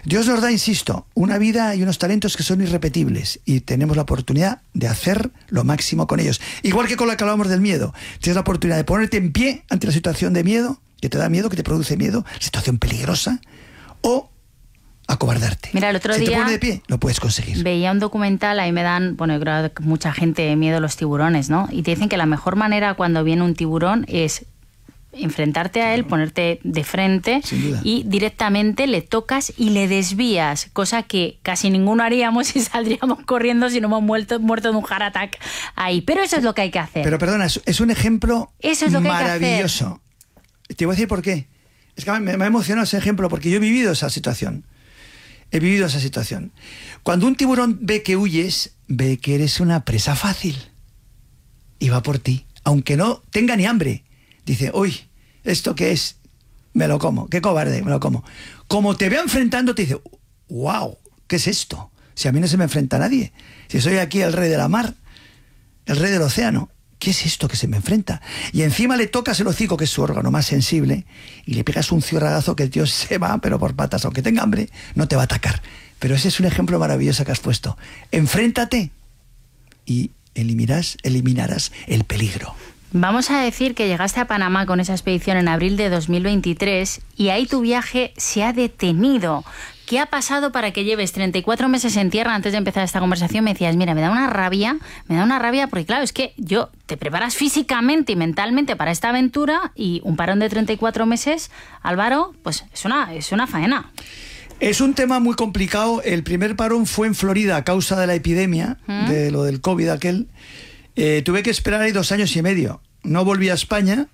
Dios nos da, insisto, una vida y unos talentos que son irrepetibles y tenemos la oportunidad de hacer lo máximo con ellos. Igual que con lo que hablábamos del miedo. Tienes la oportunidad de ponerte en pie ante la situación de miedo, que te da miedo, que te produce miedo, situación peligrosa, o acobardarte. Mira, el otro si día te pones de pie, lo puedes conseguir. Veía un documental, ahí me dan, bueno, yo creo que mucha gente miedo a los tiburones, ¿no? Y te dicen que la mejor manera cuando viene un tiburón es enfrentarte a él, ponerte de frente y directamente le tocas y le desvías, cosa que casi ninguno haríamos y saldríamos corriendo si no hemos muerto de un heart attack ahí. Pero eso es lo que hay que hacer. Pero perdona, es un ejemplo eso es lo que maravilloso. Te voy a decir por qué. Es que me ha emocionado ese ejemplo porque yo he vivido esa situación. Cuando un tiburón ve que huyes, ve que eres una presa fácil y va por ti, aunque no tenga ni hambre. Dice, uy, ¿esto qué es? Me lo como, qué cobarde, me lo como. Como te vea enfrentando, te dice, wow, ¿qué es esto? Si a mí no se me enfrenta nadie. Si soy aquí el rey de la mar, el rey del océano, ¿qué es esto que se me enfrenta? Y encima le tocas el hocico, que es su órgano más sensible, y le pegas un ciorragazo que el tío se va, pero por patas, aunque tenga hambre, no te va a atacar. Pero ese es un ejemplo maravilloso que has puesto. Enfréntate y eliminarás el peligro. Vamos a decir que llegaste a Panamá con esa expedición en abril de 2023 y ahí tu viaje se ha detenido. ¿Qué ha pasado para que lleves 34 meses en tierra? Antes de empezar esta conversación me decías, mira, me da una rabia porque claro, es que te preparas físicamente y mentalmente para esta aventura y un parón de 34 meses, Álvaro, pues es una faena. Es un tema muy complicado. El primer parón fue en Florida a causa de la epidemia, de lo del COVID aquel. Tuve que esperar ahí 2 años y medio. No volví a España.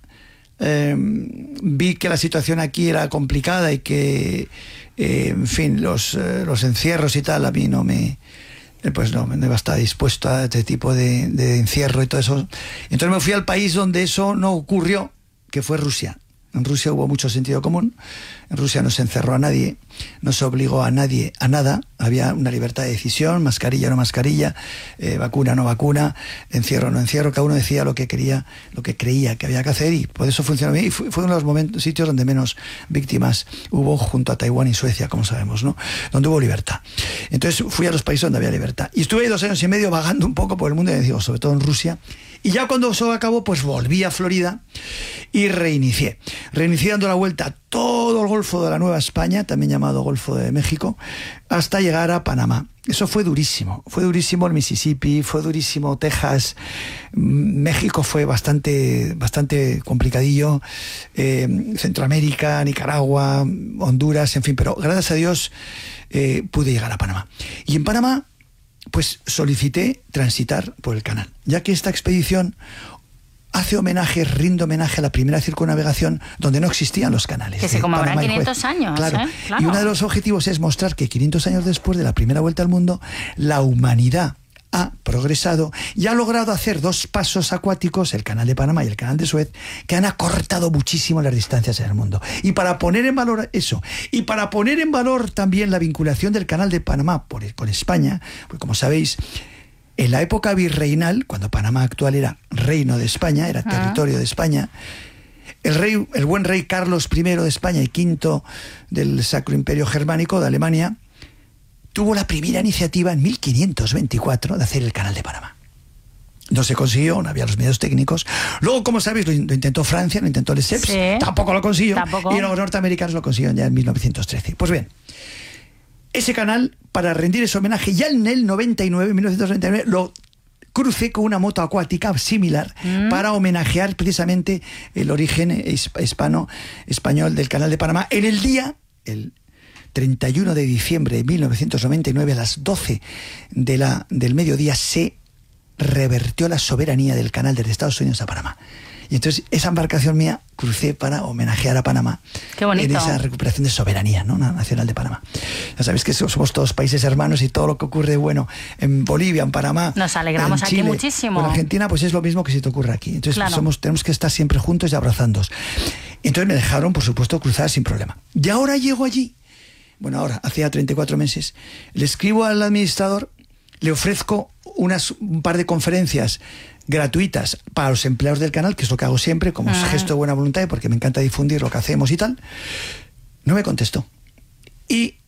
Vi que la situación aquí era complicada y que, en fin, los encierros y tal, a mí no iba a estar dispuesto a este tipo de encierro y todo eso. Entonces me fui al país donde eso no ocurrió, que fue Rusia. En Rusia hubo mucho sentido común. En Rusia no se encerró a nadie, no se obligó a nadie a nada. Había una libertad de decisión, mascarilla o no mascarilla, vacuna o no vacuna, encierro o no encierro. Cada uno decía lo que creía que había que hacer y por eso funcionó bien. Y fue uno de los sitios donde menos víctimas hubo, junto a Taiwán y Suecia, como sabemos, ¿no? Donde hubo libertad. Entonces fui a los países donde había libertad. Y estuve ahí 2 años y medio vagando un poco por el mundo, y digo, sobre todo en Rusia. Y ya cuando eso acabó, pues volví a Florida y reinicié dando la vuelta a todo el Golfo de la Nueva España, también llamado Golfo de México, hasta llegar a Panamá. Eso fue durísimo el Mississippi, fue durísimo Texas, México fue bastante complicadillo, Centroamérica, Nicaragua, Honduras, en fin, pero gracias a Dios pude llegar a Panamá. Y en Panamá pues solicité transitar por el canal, ya que esta expedición rinde homenaje a la primera circunnavegación donde no existían los canales. Que se conmemoran 500 años. Claro. Claro. Y uno de los objetivos es mostrar que 500 años después de la primera vuelta al mundo, la humanidad ha progresado y ha logrado hacer 2 pasos acuáticos, el canal de Panamá y el canal de Suez, que han acortado muchísimo las distancias en el mundo. Y para poner en valor eso, y para poner en valor también la vinculación del canal de Panamá con España, pues como sabéis, en la época virreinal, cuando Panamá actual era reino de España, era territorio de España, el buen rey Carlos I de España y V del Sacro Imperio Germánico de Alemania, tuvo la primera iniciativa en 1524 de hacer el canal de Panamá. No se consiguió, no había los medios técnicos. Luego, como sabéis, lo intentó Francia, lo intentó Lesseps, tampoco lo consiguió. Y los norteamericanos lo consiguieron ya en 1913. Pues bien, ese canal, para rendir ese homenaje, ya en el 1999, lo crucé con una moto acuática similar para homenajear precisamente el origen español del canal de Panamá en el día, el 31 de diciembre de 1999, a las 12 del mediodía, se revertió la soberanía del canal desde Estados Unidos a Panamá. Y entonces esa embarcación mía crucé para homenajear a Panamá. Qué bonito. En esa recuperación de soberanía, ¿no?, nacional de Panamá. Ya sabéis que somos todos países hermanos y todo lo que ocurre bueno en Bolivia, en Panamá, nos alegramos en Chile, aquí muchísimo. En Argentina, pues es lo mismo que si te ocurre aquí. Entonces claro, tenemos que estar siempre juntos y abrazándonos. Entonces me dejaron, por supuesto, cruzar sin problema. Y ahora llego allí. Bueno, hacía 34 meses. Le escribo al administrador, le ofrezco un par de conferencias gratuitas para los empleados del canal, que es lo que hago siempre, como gesto de buena voluntad, porque me encanta difundir lo que hacemos y tal. No me contestó. Y